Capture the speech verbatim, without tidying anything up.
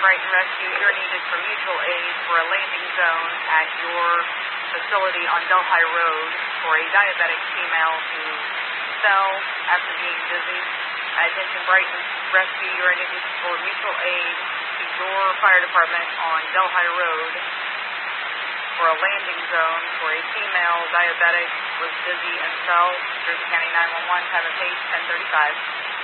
Brighton Rescue, you're needed for mutual aid for a landing zone at your facility on Delhi Road for a diabetic female who fell after being dizzy. Attention Brighton Rescue, you're needed for mutual aid to your fire department on Delhi Road for a landing zone for a female diabetic was dizzy and fell. Jersey County nine one one, have a page ten thirty-five.